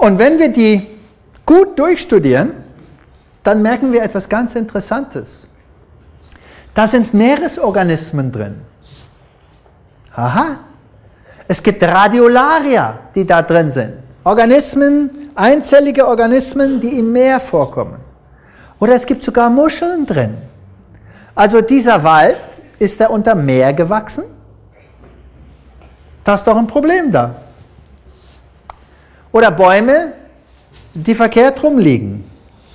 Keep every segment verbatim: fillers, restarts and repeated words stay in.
Und wenn wir die gut durchstudieren, dann merken wir etwas ganz Interessantes. Da sind Meeresorganismen drin. Aha. Es gibt Radiolaria, die da drin sind. Organismen, einzellige Organismen, die im Meer vorkommen. Oder es gibt sogar Muscheln drin. Also dieser Wald, ist er unter Meer gewachsen? Das ist doch ein Problem da. Oder Bäume, die verkehrt rumliegen.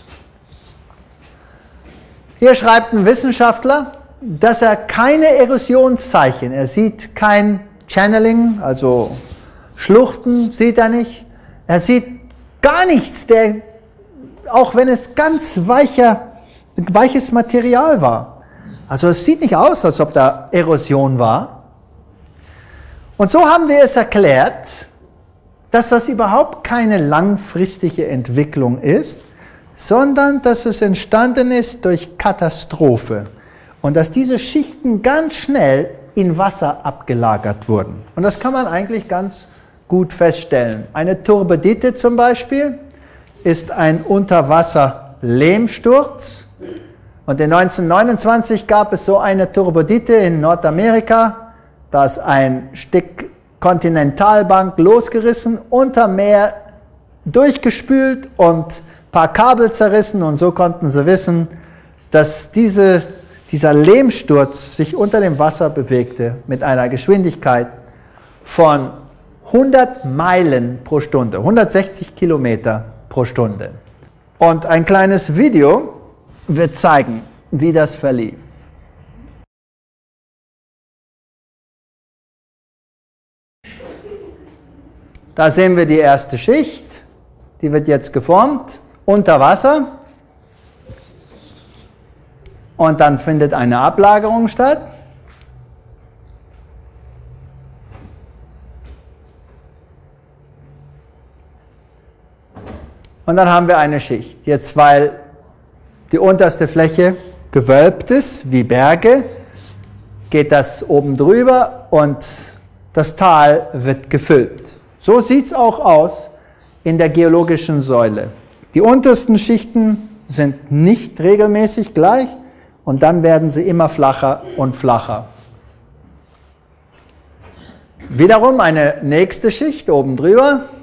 Hier schreibt ein Wissenschaftler, dass er keine Erosionszeichen, er sieht kein Channeling, also Schluchten sieht er nicht. Er sieht gar nichts, der, auch wenn es ganz weicher, weiches Material war. Also es sieht nicht aus, als ob da Erosion war. Und so haben wir es erklärt, dass das überhaupt keine langfristige Entwicklung ist, sondern dass es entstanden ist durch Katastrophe und dass diese Schichten ganz schnell in Wasser abgelagert wurden. Und das kann man eigentlich ganz gut feststellen. Eine Turbidite zum Beispiel ist ein Unterwasser-Lehmsturz. Und in neunzehnhundertneunundzwanzig gab es so eine Turbidite in Nordamerika. Da ist ein Stück Kontinentalbank losgerissen, unter Meer durchgespült und ein paar Kabel zerrissen. Und so konnten sie wissen, dass diese, dieser Lehmsturz sich unter dem Wasser bewegte mit einer Geschwindigkeit von hundert Meilen pro Stunde, hundertsechzig Kilometer pro Stunde. Und ein kleines Video wird zeigen, wie das verlief. Da sehen wir die erste Schicht, die wird jetzt geformt, unter Wasser. Und dann findet eine Ablagerung statt. Und dann haben wir eine Schicht. Jetzt, weil die unterste Fläche gewölbt ist, wie Berge, geht das oben drüber und das Tal wird gefüllt. So sieht es auch aus in der geologischen Säule. Die untersten Schichten sind nicht regelmäßig gleich und dann werden sie immer flacher und flacher. Wiederum eine nächste Schicht oben drüber.